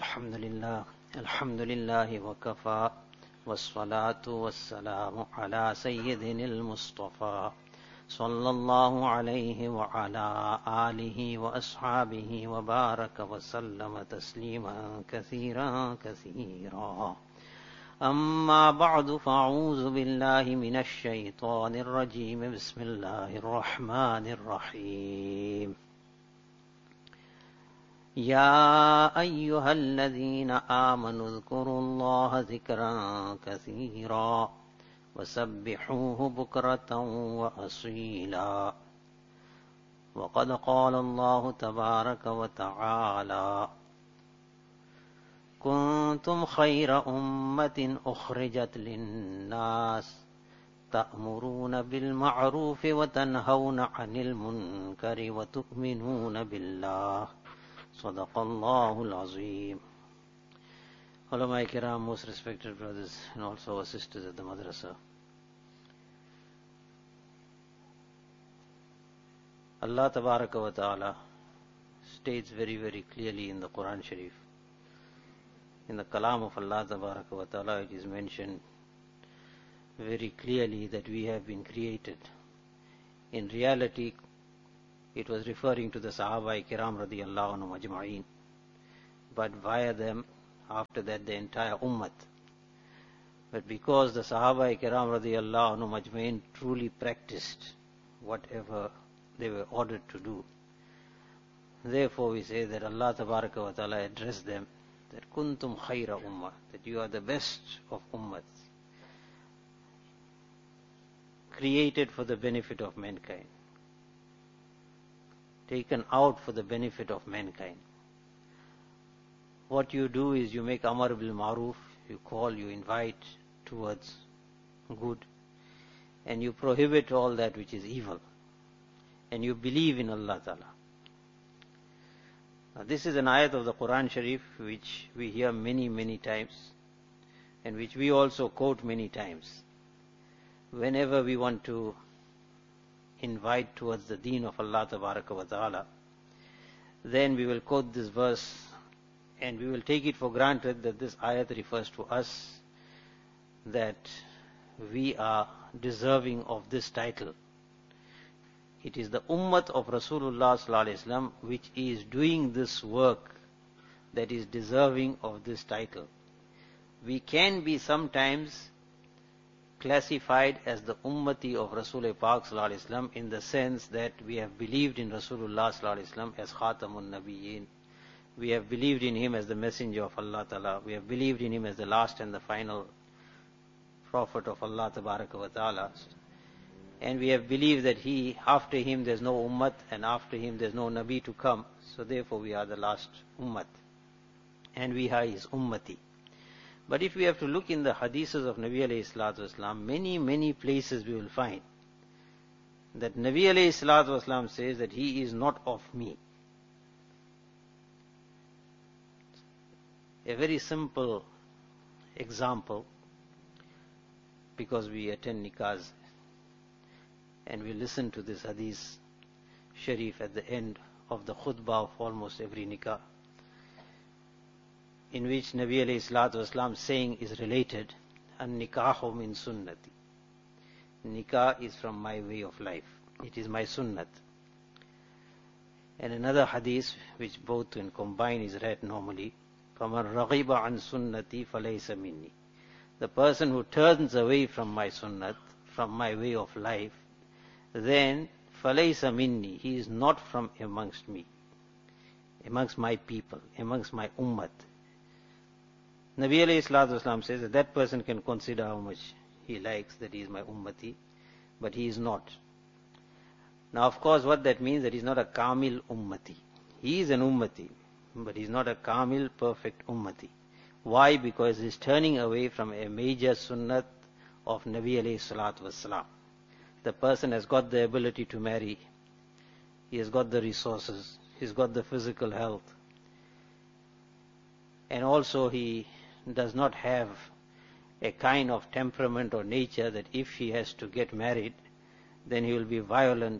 الحمد لله وكفى والصلاة والسلام على سيدنا المصطفى صلى الله عليه وعلى آله وأصحابه وبارك وسلم تسليما كثيرا كثيرا. أما بعد فأعوذ بالله من الشيطان الرجيم. بسم الله الرحمن الرحيم. يا أيها الذين آمنوا اذكروا الله ذكرا كثيرا وسبحوه بكرة وأصيلا. وقد قال الله تبارك وتعالى: كنتم خير أمة أخرجت للناس تأمرون بالمعروف وتنهون عن المنكر وتؤمنون بالله. صدق الله العظيم. Ulama Kiram, most respected brothers and also our sisters at the madrasa. Allah Tabaraka wa Ta'ala states very, very clearly in the Quran Sharif. In the Kalam of Allah Tabaraka wa Ta'ala it is mentioned very clearly that we have been created. In reality, it was referring to the Sahaba Kiram radiyallahu anhum ajma'een, but via them, after that, the entire Ummah. But because the Sahaba Kiram radiyallahu anhum ajma'een truly practiced whatever they were ordered to do, therefore we say that Allah Tabaraka wa Ta'ala addressed them that kuntum khayra ummah, that you are the best of ummahs, created for the benefit of mankind, taken out for the benefit of mankind. What you do is you make amar bil maruf, you call, you invite towards good, and you prohibit all that which is evil, and you believe in Allah Ta'ala. Now, this is an ayat of the Quran Sharif which we hear many, many times, and which we also quote many times. Whenever we want to invite towards the deen of Allah Tabaraka wa Ta'ala, then we will quote this verse and we will take it for granted that this ayat refers to us, that we are deserving of this title. It is the Ummah of Rasulullah Sallallahu Alaihi Wasallam which is doing this work that is deserving of this title. We can be sometimes classified as the Ummati of Rasul Pak Sallallahu Alaihi Wasallam in the sense that we have believed in Rasulullah Sallallahu Alaihi Wasallam as Khatamun Nabiyyin. We have believed in him as the messenger of Allah Ta'ala. We have believed in him as the last and the final prophet of Allah Tabaraka wa Ta'ala. And we have believed that after him there's no Ummat, and after him there's no Nabi to come. So therefore we are the last Ummat, and we are his Ummati. But if we have to look in the hadiths of Nabi alayhi salatu wasalam, many, many places we will find that Nabi alayhi salatu wasalam says that he is not of me. A very simple example, because we attend nikahs and we listen to this hadith sharif at the end of the khutbah of almost every nikah, in which Nabi alayhi salatu wasalam saying is related, an-nikahu min sunnati. Nikah is from my way of life. It is my sunnat. And another hadith which both when combined is read normally, فَمَنْ رَغِبَ عَنْ سُنَّتِي فَلَيْسَ مِنِّي. The person who turns away from my sunnat, from my way of life, then فَلَيْسَ مِنِّي, he is not from amongst me, amongst my people, amongst my ummat. Nabi alayhi salatu wasalam says that that person can consider how much he likes that he is my ummati, but he is not. Now of course what that means, that he is not a kamil ummati. He is an ummati, but he is not a kamil perfect ummati. Why? Because he is turning away from a major sunnat of Nabi alayhi salatu wasalam. The person has got the ability to marry, he has got the resources, he's got the physical health, and also he does not have a kind of temperament or nature that if he has to get married, then he will be violent,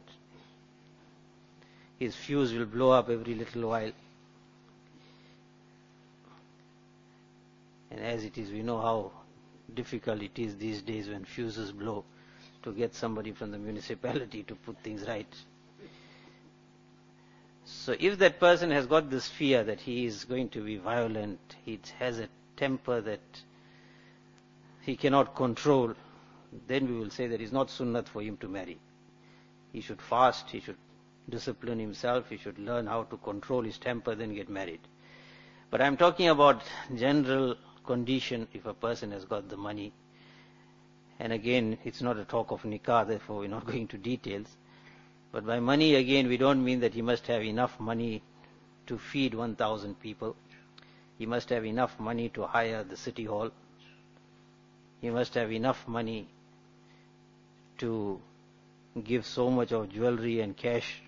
his fuse will blow up every little while. as it is. We know how difficult it is these days when fuses blow to get somebody from the municipality to put things right. So if that person has got this fear that he is going to be violent, he has a temper that he cannot control, then we will say that it's not sunnat for him to marry. He should fast, he should discipline himself, he should learn how to control his temper, then get married. But I'm talking about general condition if a person has got the money. And again, it's not a talk of nikah, therefore we're not going to details. But by money, again, we don't mean that he must have enough money to feed 1,000 people. He must have enough money to hire the city hall. He must have enough money to give so much of jewelry and cash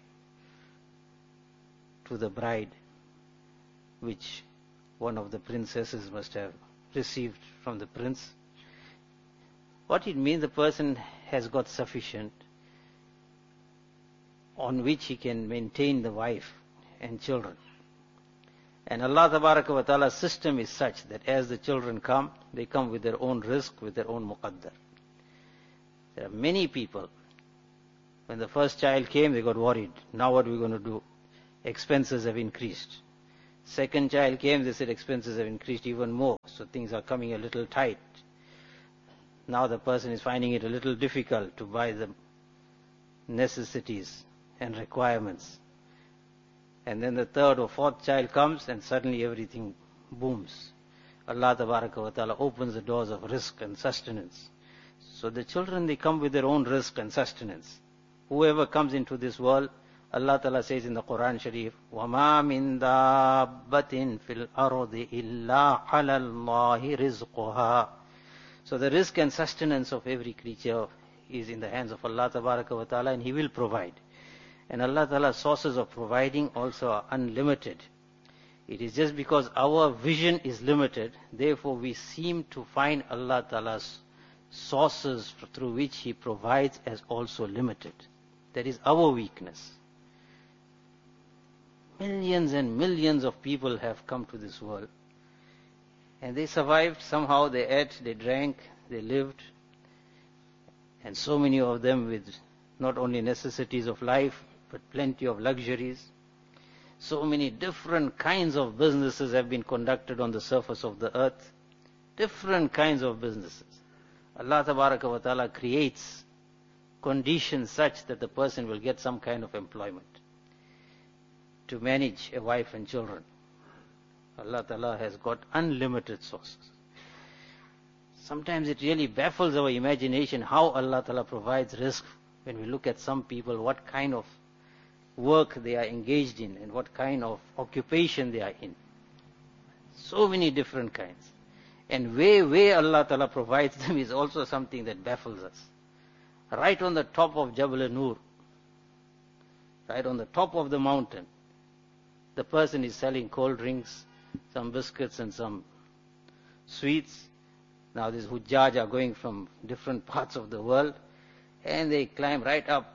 to the bride, which one of the princesses must have received from the prince. What it means, the person has got sufficient on which he can maintain the wife and children. And Allah Tabaraka wa Ta'ala's system is such that as the children come, they come with their own rizq, with their own muqaddar. There are many people, when the first child came, they got worried. Now what are we going to do? Expenses have increased. Second child came, they said expenses have increased even more, so things are coming a little tight. Now the person is finding it a little difficult to buy the necessities and requirements. And then the third or fourth child comes and suddenly everything booms. Allah Tabaraka wa Ta'ala opens the doors of rizq and sustenance. So the children, they come with their own rizq and sustenance. Whoever comes into this world, Allah Ta'ala says in the Quran Sharif, وَمَا مِن دَابَّةٍ فِي الْأَرْضِ إِلَّا عَلَى اللَّهِ رِزْقُهَا. So the rizq and sustenance of every creature is in the hands of Allah Tabaraka wa Ta'ala, and He will provide. And Allah Ta'ala's sources of providing also are unlimited. It is just because our vision is limited, therefore we seem to find Allah Ta'ala's sources through which He provides as also limited. That is our weakness. Millions and millions of people have come to this world. And they survived somehow, they ate, they drank, they lived. And so many of them with not only necessities of life, but plenty of luxuries. So many different kinds of businesses have been conducted on the surface of the earth. Different kinds of businesses. Allah Tabaraka wa Ta'ala creates conditions such that the person will get some kind of employment to manage a wife and children. Allah Ta'ala has got unlimited sources. Sometimes it really baffles our imagination how Allah Ta'ala provides rizq when we look at some people, what kind of work they are engaged in and what kind of occupation they are in. So many different kinds. And where Allah Ta'ala provides them is also something that baffles us. Right on the top of Jabal Nur, right on the top of the mountain, the person is selling cold drinks, some biscuits and some sweets. Now these Hujjaj are going from different parts of the world, and they climb right up,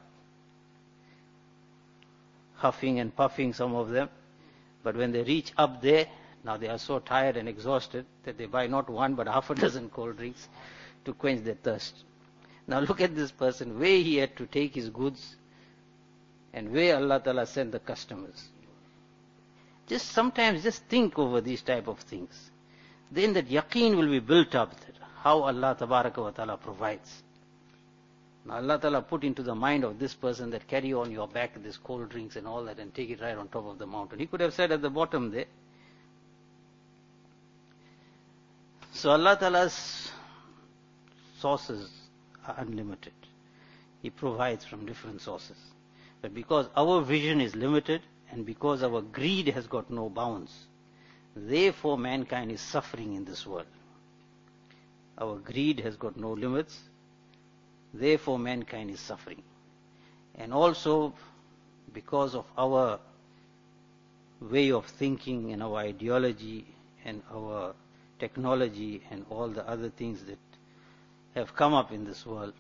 huffing and puffing, some of them. But when they reach up there, now they are so tired and exhausted that they buy not one but half a dozen cold drinks to quench their thirst. Now look at this person, where he had to take his goods and where Allah Ta'ala sent the customers. Just sometimes just think over these type of things. Then that yaqeen will be built up, that how Allah Tabaraka wa Ta'ala provides. Now Allah Ta'ala put into the mind of this person that carry on your back this cold drinks and all that and take it right on top of the mountain. He could have said at the bottom there. So Allah Ta'ala's sources are unlimited. He provides from different sources. But because our vision is limited and because our greed has got no bounds, therefore mankind is suffering in this world. Our greed has got no limits, therefore mankind is suffering. And also because of our way of thinking and our ideology and our technology and all the other things that have come up in this world.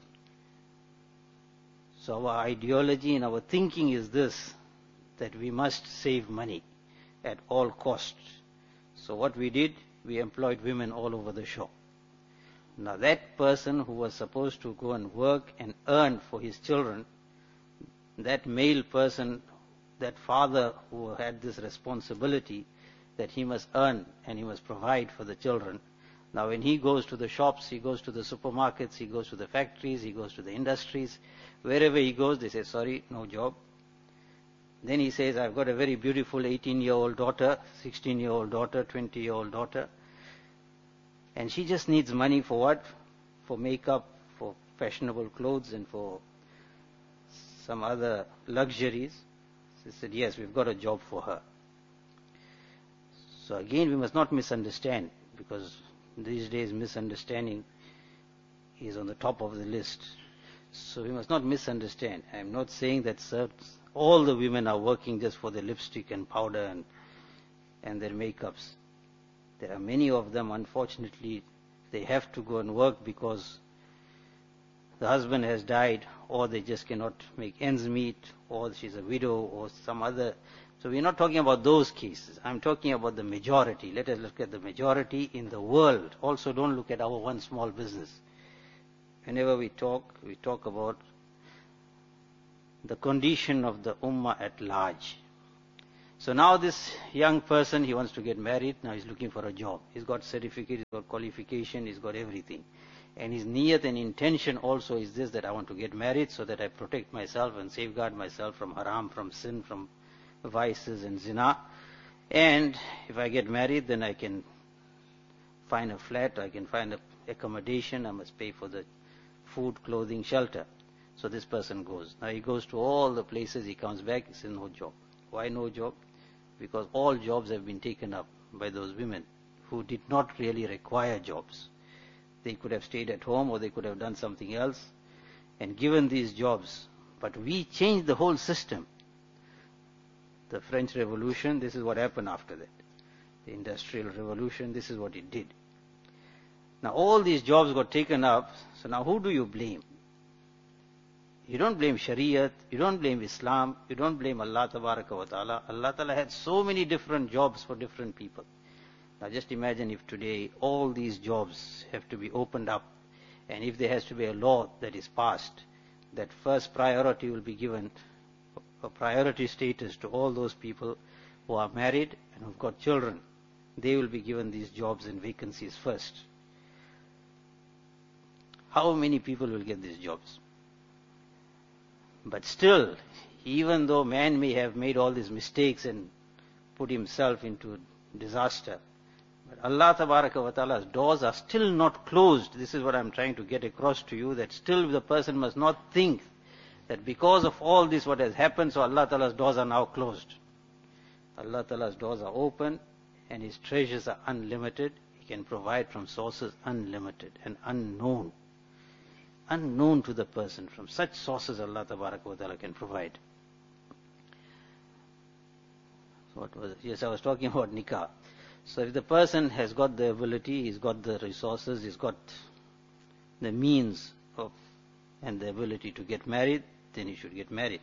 So our ideology and our thinking is this, that we must save money at all costs. So what we did, we employed women all over the shop. Now that person who was supposed to go and work and earn for his children, that male person, that father who had this responsibility that he must earn and he must provide for the children. Now when he goes to the shops, he goes to the supermarkets, he goes to the factories, he goes to the industries, wherever he goes they say, sorry, no job. Then he says, I've got a very beautiful 18-year-old daughter, 16-year-old daughter, 20-year-old daughter, and she just needs money for what? For makeup, for fashionable clothes and for some other luxuries. He said, yes, we've got a job for her. So again, we must not misunderstand, because these days misunderstanding is on the top of the list. So we must not misunderstand. I am not saying that all the women are working just for their lipstick and powder and their makeups. There are many of them, unfortunately, they have to go and work because the husband has died, or they just cannot make ends meet, or she's a widow, or some other. So we're not talking about those cases. I'm talking about the majority. Let us look at the majority in the world. Also, don't look at our one small business. Whenever we talk about the condition of the ummah at large. So now this young person, he wants to get married. Now he's looking for a job. He's got certificate, he's got qualification, he's got everything. And his niyat and intention also is this, that I want to get married so that I protect myself and safeguard myself from haram, from sin, from vices and zina. And if I get married, then I can find a flat, I can find a accommodation, I must pay for the food, clothing, shelter. So this person goes. Now he goes to all the places, he comes back, he says no job. Why no job? Because all jobs have been taken up by those women who did not really require jobs. They could have stayed at home or they could have done something else and given these jobs. But we changed the whole system. The French Revolution, this is what happened after that. The Industrial Revolution, this is what it did. Now all these jobs got taken up, so now who do you blame? You don't blame Shariat, you don't blame Islam, you don't blame Allah Tabaraka wa Ta'ala. Allah Ta'ala had so many different jobs for different people. Now just imagine if today all these jobs have to be opened up, and if there has to be a law that is passed, that first priority will be given, a priority status to all those people who are married and who've got children. They will be given these jobs and vacancies first. How many people will get these jobs? But still, even though man may have made all these mistakes and put himself into disaster, but Allah Tabaraka wa Ta'ala's doors are still not closed. This is what I'm trying to get across to you, that still the person must not think that because of all this what has happened, so Allah Ta'ala's doors are now closed. Allah Ta'ala's doors are open and His treasures are unlimited. He can provide from sources unlimited and unknown. Unknown to the person. From such sources Allah Tabaraka wa Ta'ala can provide. So what was it? Yes, I was talking about nikah. So if the person has got the ability, he's got the resources, he's got the means of and the ability to get married, then he should get married.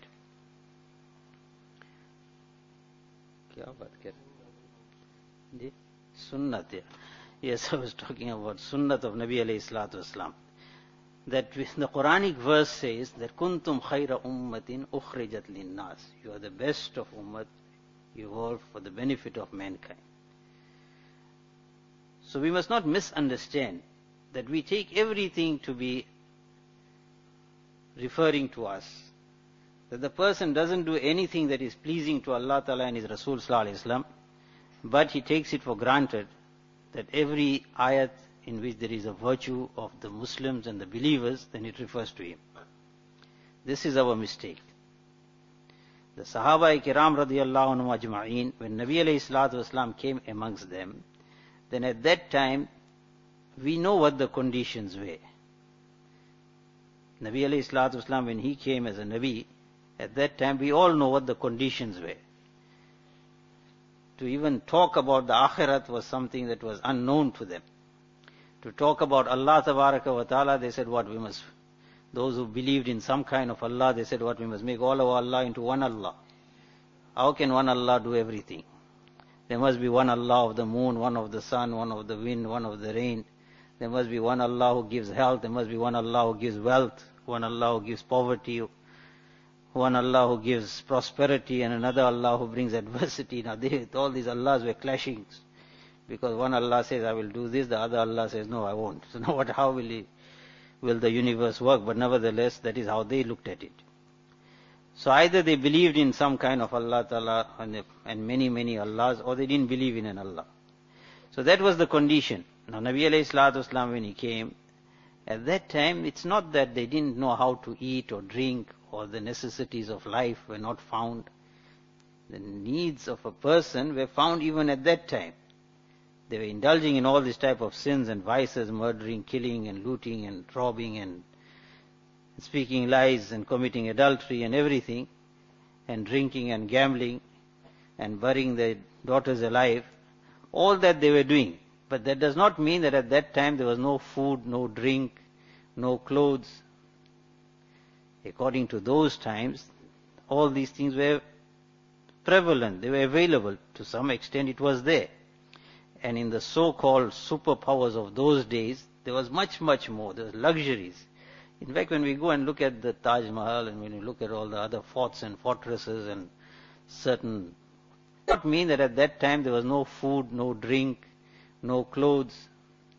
Kya baat kar rahe hain? Sunnat. Yes, I was talking about sunnat of Nabi alayhi salatu wasalam. That the Quranic verse says that kuntum khayra ummatin ukhrijat linnas. You are the best of ummat, you are for the benefit of mankind. So we must not misunderstand that we take everything to be referring to us. That the person doesn't do anything that is pleasing to Allah Ta'ala and His Rasul Sallallahu Alaihi Wasallam, but he takes it for granted that every ayat in which there is a virtue of the Muslims and the believers, then it refers to him. This is our mistake. The Sahaba Kiram radiyallahu anhum ajma'een, when Nabi alayhi salatu wasalam came amongst them, then at that time, we know what the conditions were. Nabi alayhi salatu wasalam, when he came as a Nabi, at that time we all know what the conditions were. To even talk about the Akhirat was something that was unknown to them. To talk about Allah Tabaraka wa Ta'ala, they said what we must, those who believed in some kind of Allah, they said what we must make all of Allah into one Allah. How can one Allah do everything? There must be one Allah of the moon, one of the sun, one of the wind, one of the rain. There must be one Allah who gives health. There must be one Allah who gives wealth, one Allah who gives poverty, one Allah who gives prosperity, and another Allah who brings adversity. Now all these Allahs were clashing, because one Allah says, I will do this, the other Allah says, no, I won't. So now how will the universe work? But nevertheless, that is how they looked at it. So either they believed in some kind of Allah Ta'ala and many, many Allahs, or they didn't believe in an Allah. So that was the condition. Now Nabi alayhi salatu wasalam, when he came, at that time, it's not that they didn't know how to eat or drink, or the necessities of life were not found. The needs of a person were found even at that time. They were indulging in all these type of sins and vices, murdering, killing and looting and robbing and speaking lies and committing adultery and everything, and drinking and gambling and burying their daughters alive. All that they were doing. But that does not mean that at that time there was no food, no drink, no clothes. According to those times, all these things were prevalent. They were available. To some extent it was there. And in the so-called superpowers of those days, there was much, much more. There was luxuries. In fact, when we go and look at the Taj Mahal, and when we look at all the other forts and fortresses and certain, it does not mean that at that time there was no food, no drink, no clothes.